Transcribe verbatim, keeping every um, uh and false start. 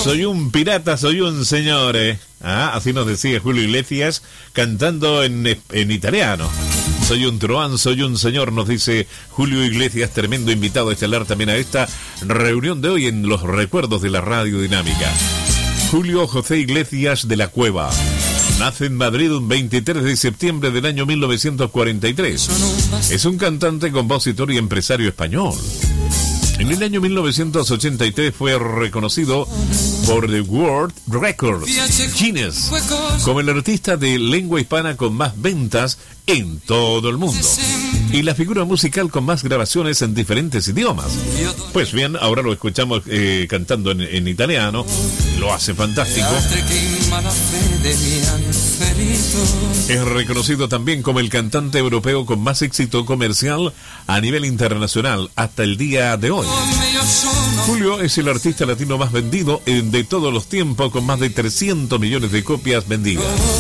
Soy un pirata, soy un señor, eh. Ah, así nos decía Julio Iglesias, cantando en, en italiano. Soy un truán, soy un señor, nos dice Julio Iglesias, tremendo invitado estelar también a esta reunión de hoy en los recuerdos de la Radio Dinámica. Julio José Iglesias de la Cueva. Nace en Madrid un veintitrés de septiembre del año mil novecientos cuarenta y tres. Es un cantante, compositor y empresario español. En el año mil novecientos ochenta y tres fue reconocido por The World Records Guinness como el artista de lengua hispana con más ventas en todo el mundo y la figura musical con más grabaciones en diferentes idiomas. Pues bien, ahora lo escuchamos eh, cantando en, en italiano. Lo hace fantástico. Es reconocido también como el cantante europeo con más éxito comercial a nivel internacional hasta el día de hoy. Julio es el artista latino más vendido de todos los tiempos, con más de trescientos millones de copias vendidas.